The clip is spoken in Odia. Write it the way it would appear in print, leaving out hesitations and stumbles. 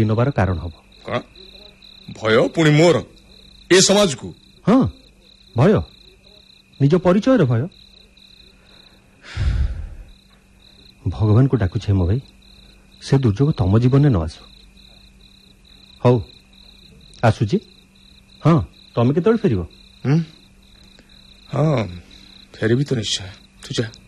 ନବାର କାରଣ ହବ। କଣ ଭୟ ପୁଣି ମୋର ଏ ସମାଜକୁ? ହଁ ଭୟ, ନିଜ ପରିଚୟର ଭୟ। ଭଗବାନଙ୍କୁ ଡାକୁଛି ମୋ ଭାଇ, ସେ ଦୁର୍ଯୋଗ ତମ ଜୀବନରେ ନ ଆସୁ। ହଉ ଆସୁଛି। ହଁ ତମେ କେତେବେଳେ ଫେରିବ? ହଁ ଫେରିବି ତ ନିଶ୍ଚୟ। ତୁ ଯା।